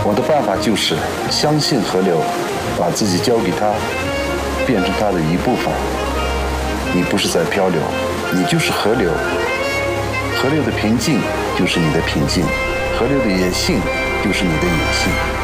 我的办法就是相信河流，把自己交给它，变成它的一部分。你不是在漂流，你就是河流。河流的平静就是你的平静，河流的野性就是你的野性。